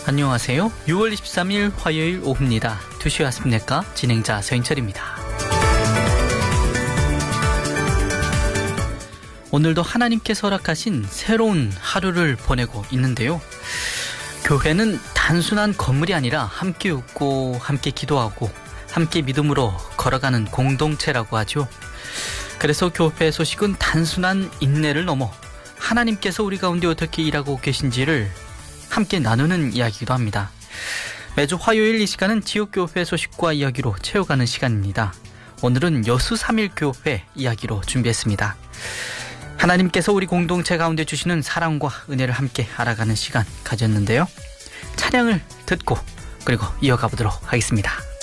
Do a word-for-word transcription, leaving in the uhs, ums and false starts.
안녕하세요. 유월 이십삼일 화요일 오후입니다. 두 시 왔습니까? 진행자 서인철입니다. 오늘도 하나님께서 허락하신 새로운 하루를 보내고 있는데요. 교회는 단순한 건물이 아니라 함께 웃고 함께 기도하고 함께 믿음으로 걸어가는 공동체라고 하죠. 그래서 교회 소식은 단순한 인내를 넘어 하나님께서 우리 가운데 어떻게 일하고 계신지를 함께 나누는 이야기이기도 합니다. 매주 화요일 이 시간은 지역교회 소식과 이야기로 채워가는 시간입니다. 오늘은 여수삼일교회 이야기로 준비했습니다. 하나님께서 우리 공동체 가운데 주시는 사랑과 은혜를 함께 알아가는 시간 가졌는데요. 찬양을 듣고 그리고 이어가 보도록 하겠습니다.